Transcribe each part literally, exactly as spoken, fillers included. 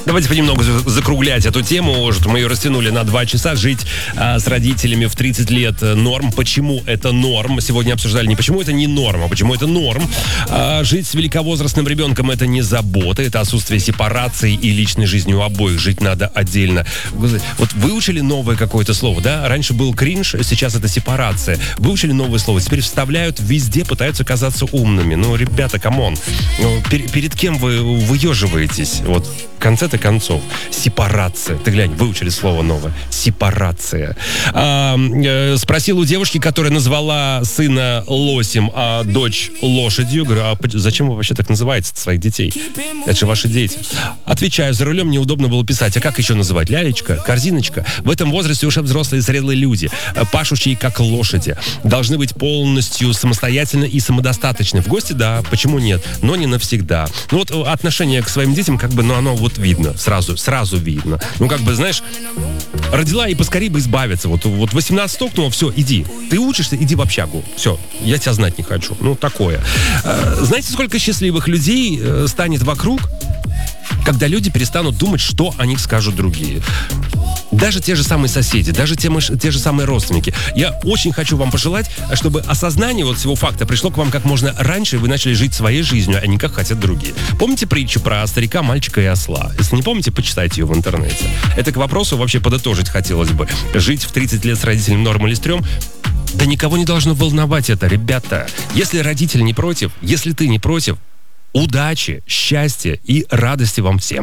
Давайте понемногу закруглять эту тему. Что мы ее растянули на два часа. Жить а, с родителями в тридцать лет норм. Почему это норм? Сегодня обсуждали не почему это не норм, а почему это норм. А, жить с великовозрастным ребенком — это не забота, это отсутствие сепарации и личной жизни у обоих. Жить надо отдельно. Вот выучили новое какое-то слово, да? Раньше был кринж, сейчас это сепарация. Выучили новое слово, теперь вставляют везде, пытаются казаться умными. Ну, ребята, камон. Ну, пер- перед кем вы выеживаетесь? Вот в конце-то концов. Сепарация. Ты глянь, выучили слово новое. Сепарация. А, э, спросил у девушки, которая назвала сына лосем, а дочь лошадью. Говорю, а зачем вы вообще так называете своих детей? Это же ваши дети. Отвечаю, за рулем неудобно было писать. А как еще называть? Лялечка? Корзиночка? В этом возрасте уже взрослые зрелые люди, пашущие как лошади. Должны быть полностью самостоятельны и самодостаточны. В гости, да, почему нет? Но не навсегда. Ну вот отношение к своим детям, как бы, ну оно вот видно. Сразу, сразу видно. Ну как бы, знаешь, родила и поскорее бы избавиться. Вот, вот восемнадцать стукнуло, все, иди. Ты учишься, иди в общагу. Все, я тебя знать не хочу. Ну, такое. Знаете, сколько счастливых людей станет вокруг, когда люди перестанут думать, что о них скажут другие? Даже те же самые соседи, даже те, те же самые родственники. Я очень хочу вам пожелать, чтобы осознание вот всего факта пришло к вам как можно раньше, и вы начали жить своей жизнью, а не как хотят другие. Помните притчу про старика, мальчика и осла? Если не помните, почитайте ее в интернете. Это к вопросу вообще подытожить хотелось бы. Жить в тридцать лет с родителями норм или стрём? Да никого не должно волновать это, ребята. Если родитель не против, если ты не против, удачи, счастья и радости вам всем.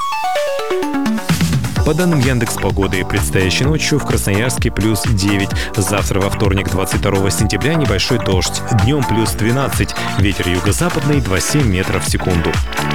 По данным Яндекс.Погоды, предстоящей ночью в Красноярске плюс девять. Завтра, во вторник, двадцать второго сентября, небольшой дождь. Днем плюс двенадцать. Ветер юго-западный два целых семь метров в секунду.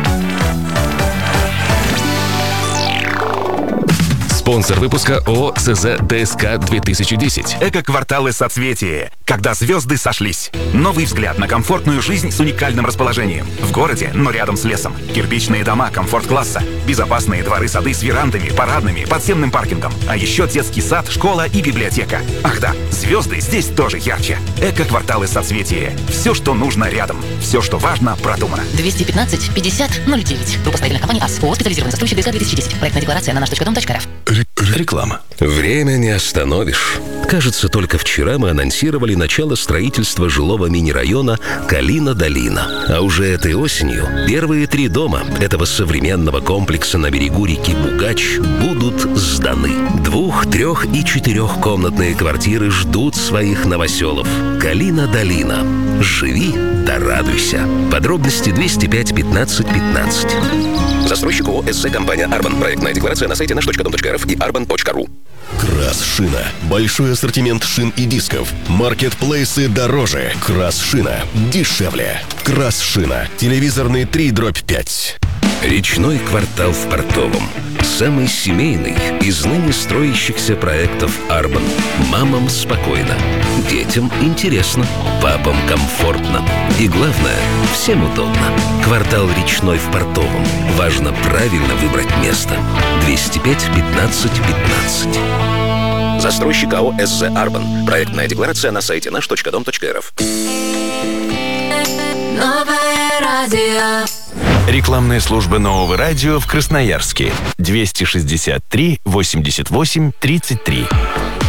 Спонсор выпуска ООО СЗ ДСК две тысячи десять. Эко-кварталы соцветия. Когда звезды сошлись. Новый взгляд на комфортную жизнь с уникальным расположением. В городе, но рядом с лесом. Кирпичные дома комфорт-класса. Безопасные дворы-сады с верандами, парадными, подземным паркингом. А еще детский сад, школа и библиотека. Ах да, звезды здесь тоже ярче. Эко-кварталы соцветия. Все, что нужно рядом. Все, что важно, продумано. двести пятнадцать пятьдесят ноль девять. Группа строительной компании АС. ООО «Специализированный застройщик ДСК две тысячи десять. Проектная декларация на наш точка дом точка рф. Реклама. Время не остановишь. Кажется, только вчера мы анонсировали начало строительства жилого мини-района Калина-Долина. А уже этой осенью первые три дома этого современного комплекса на берегу реки Бугач будут сданы. Двух-, трех- и четырехкомнатные квартиры ждут своих новоселов. Калина-Долина. Живи да радуйся. Подробности двести пять пятнадцать пятнадцать. Застройщик ООО СЗ компания Арбан. Проектная декларация на сайте наш точка дом точка рф и арбан точка ру. Крас-шина. Большой ассортимент шин и дисков. Маркетплейсы дороже. Крас-шина дешевле. Крас-шина. Телевизорный три дробь пять. Речной квартал в Портовом. Самый семейный из ныне строящихся проектов Арбан. Мамам спокойно, детям интересно, папам комфортно. И главное, всем удобно. Квартал Речной в Портовом. Важно правильно выбрать место. двести пять пятнадцать пятнадцать. Застройщик АО СЗ Арбан. Проектная декларация на сайте наш точка дом точка рф. Новое радио. Рекламная служба нового радио в Красноярске. двести шестьдесят три восемьдесят восемь тридцать три.